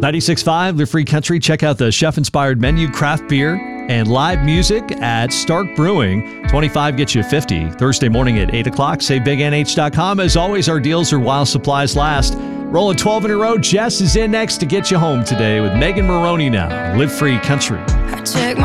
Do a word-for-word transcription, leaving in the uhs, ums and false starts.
ninety-six point five, Live Free Country. Check out the chef-inspired menu, craft beer, and live music at Stark Brewing. twenty-five gets you fifty. Thursday morning at eight o'clock. Save big N H dot com. As always, our deals are while supplies last. Rolling twelve in a row. Jess is in next to get you home today with Megan Maroney now. Live Free Country. I check